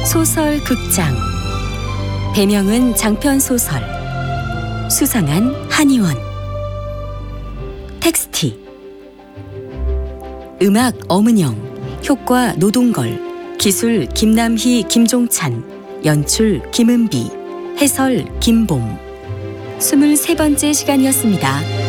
소설 극장 배명은 장편소설 수상한 한의원 텍스티 음악 엄은영 효과 노동걸 기술 김남희 김종찬 연출 김은비 해설 김봄 23번째 시간이었습니다.